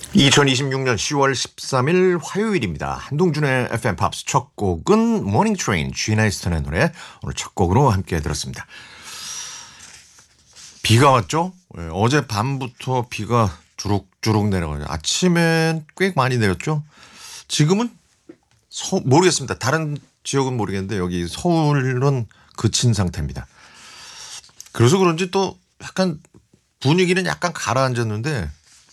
2026년 10월 13일 화요일입니다. 한동준의 FM 팝스 첫 곡은 모닝 트레인 G나이스턴의 노래 오늘 첫 곡으로 함께 들었습니다. 비가 왔죠? 어제 밤부터 비가 주룩주룩 내려가요. 아침엔 꽤 많이 내렸죠? 지금은 모르겠습니다. 다른 지역은 모르겠는데 여기 서울은 그친 상태입니다. 그래서 그런지 또 약간 분위기는 약간 가라앉았는데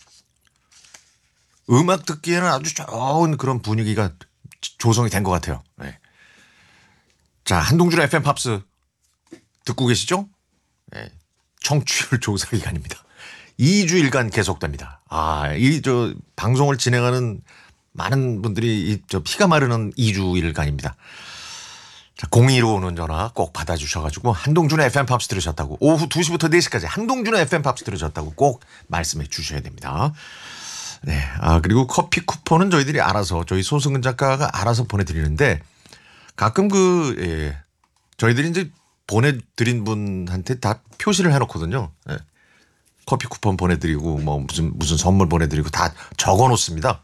음악 듣기에는 아주 좋은 그런 분위기가 조성이 된 것 같아요. 네. 자, 한동준의 FM 팝스 듣고 계시죠? 네. 청취율 조사 기간입니다. 2주일간 계속됩니다. 방송을 진행하는 많은 분들이 피가 마르는 2주일간입니다. 자, 02로 오는 전화 꼭 받아주셔가지고 한동준의 FM 팝스 들으셨다고 오후 2시부터 4시까지 한동준의 FM 팝스 들으셨다고 꼭 말씀해 주셔야 됩니다. 네. 그리고 커피 쿠폰은 저희들이 알아서 저희 손승근 작가가 알아서 보내드리는데 가끔 저희들이 이제 보내드린 분한테 다 표시를 해놓거든요. 네. 커피 쿠폰 보내드리고 뭐 무슨 선물 보내드리고 다 적어 놓습니다.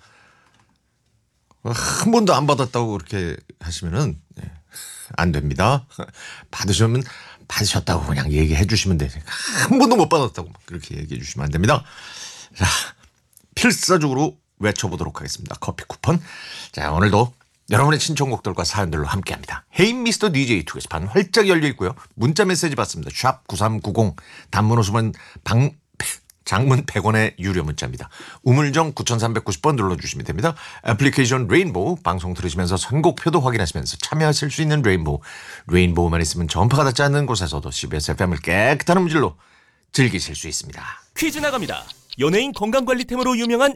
한 번도 안 받았다고 그렇게 하시면은 안 됩니다. 받으셨다고 그냥 얘기해 주시면 돼요. 한 번도 못 받았다고 그렇게 얘기해 주시면 안 됩니다. 자, 필사적으로 외쳐보도록 하겠습니다. 커피 쿠폰. 자, 오늘도 여러분의 신청곡들과 사연들로 함께합니다. 헤이 미스터 DJ 투게시판 활짝 열려 있고요. 문자 메시지 받습니다. 샵 9390 단문 50원 장문 100원의 유료 문자입니다. 우물정 9390번 눌러주시면 됩니다. 애플리케이션 레인보우 방송 들으시면서 선곡표도 확인하시면서 참여하실 수 있는 레인보우만 있으면 전파가 닿지 않는 곳에서도 CBS FM을 깨끗한 음질로 즐기실 수 있습니다. 퀴즈 나갑니다. 연예인 건강관리템으로 유명한